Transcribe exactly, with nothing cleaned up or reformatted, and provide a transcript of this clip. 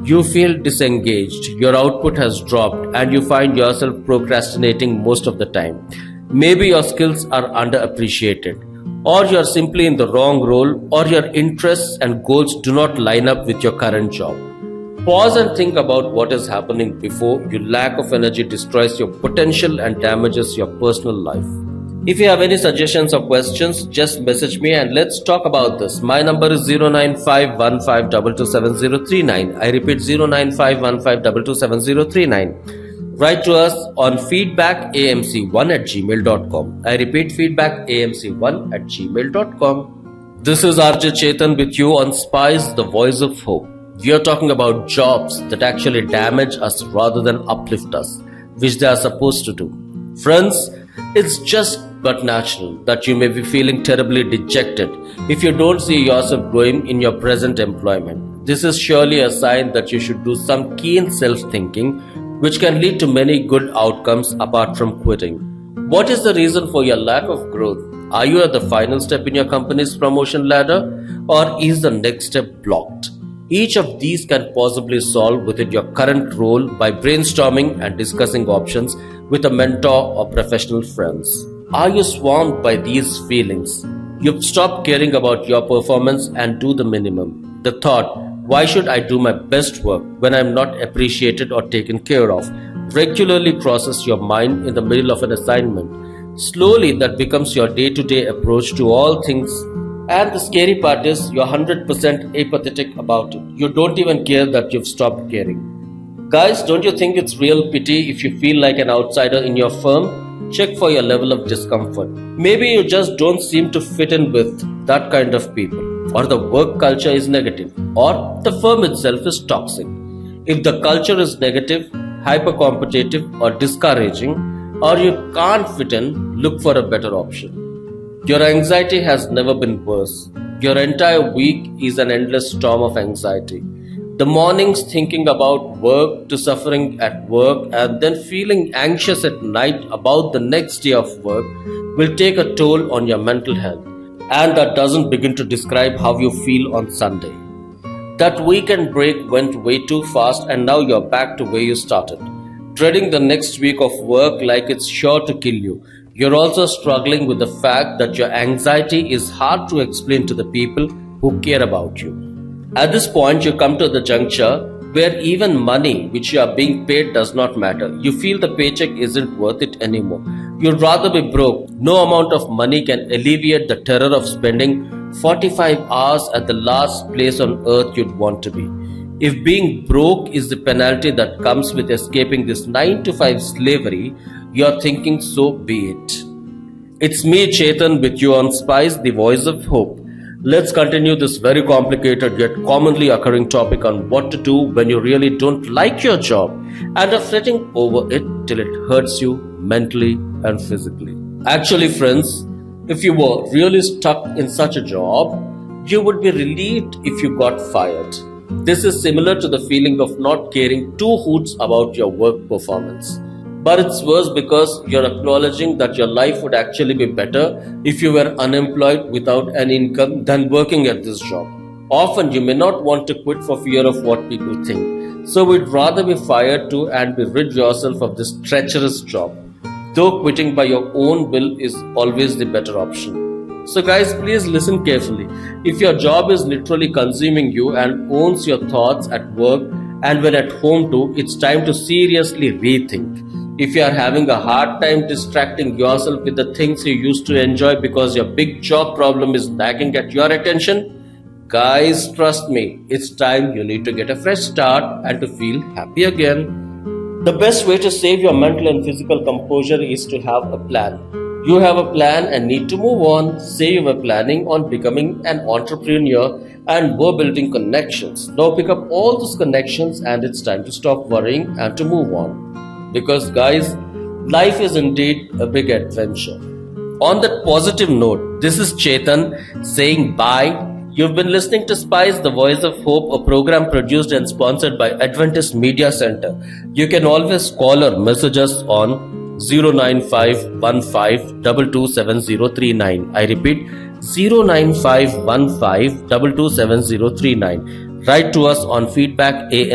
You feel disengaged, your output has dropped, and you find yourself procrastinating most of the time. Maybe your skills are underappreciated, or you're simply in the wrong role, or your interests and goals do not line up with your current job. Pause and think about what is happening before your lack of energy destroys your potential and damages your personal life. If you have any suggestions or questions, just message me and let's talk about this. My number is zero nine five one five two two seven zero three nine. I repeat zero nine five one five two two seven zero three nine. Write to us on feedback a m c one at gmail dot com. I repeat feedback a m c one at gmail dot com. This is R J Chetan with you on Spice, the voice of hope. We are talking about jobs that actually damage us rather than uplift us, which they are supposed to do. Friends, it's just but natural that you may be feeling terribly dejected if you don't see yourself growing in your present employment. This is surely a sign that you should do some keen self-thinking, which can lead to many good outcomes apart from quitting. What is the reason for your lack of growth? Are you at the final step in your company's promotion ladder, or is the next step blocked? Each of these can possibly solve within your current role by brainstorming and discussing options with a mentor or professional friends. Are you swarmed by these feelings? You've stopped caring about your performance and do the minimum. The thought, why should I do my best work when I'm not appreciated or taken care of, regularly crosses your mind in the middle of an assignment. Slowly that becomes your day-to-day approach to all things. And the scary part is you're one hundred percent apathetic about it. You don't even care that you've stopped caring. Guys, don't you think it's real pity if you feel like an outsider in your firm? Check for your level of discomfort. Maybe you just don't seem to fit in with that kind of people, or the work culture is negative, or the firm itself is toxic. If the culture is negative, hyper-competitive or discouraging, or you can't fit in, look for a better option. Your anxiety has never been worse. Your entire week is an endless storm of anxiety. The mornings thinking about work to suffering at work and then feeling anxious at night about the next day of work will take a toll on your mental health. And that doesn't begin to describe how you feel on Sunday. That weekend break went way too fast and now you're back to where you started, dreading the next week of work like it's sure to kill you. You're also struggling with the fact that your anxiety is hard to explain to the people who care about you. At this point, you come to the juncture where even money which you are being paid does not matter. You feel the paycheck isn't worth it anymore. You'd rather be broke. No amount of money can alleviate the terror of spending forty-five hours at the last place on earth you'd want to be. If being broke is the penalty that comes with escaping this nine to five slavery, you're thinking so be it. It's me, Chetan, with you on Spice, the voice of hope. Let's continue this very complicated yet commonly occurring topic on what to do when you really don't like your job and are fretting over it till it hurts you mentally and physically. Actually, friends, if you were really stuck in such a job, you would be relieved if you got fired. This is similar to the feeling of not caring two hoots about your work performance. But it's worse because you're acknowledging that your life would actually be better if you were unemployed without an income than working at this job. Often you may not want to quit for fear of what people think. So we'd rather be fired too and be rid yourself of this treacherous job. Though quitting by your own will is always the better option. So guys, please listen carefully. If your job is literally consuming you and owns your thoughts at work and when at home too, it's time to seriously rethink. If you are having a hard time distracting yourself with the things you used to enjoy because your big job problem is nagging at your attention, guys, trust me, it's time you need to get a fresh start and to feel happy again. The best way to save your mental and physical composure is to have a plan. You have a plan and need to move on. Say you were planning on becoming an entrepreneur and were building connections. Now pick up all those connections and it's time to stop worrying and to move on. Because guys, life is indeed a big adventure. On that positive note, this is Chetan saying bye. You've been listening to Spice, the Voice of Hope, a program produced and sponsored by Adventist Media Center. You can always call or message us on zero nine five one five two two seven zero three nine. I repeat, zero nine five one five two two seven zero three nine. Write to us on feedback a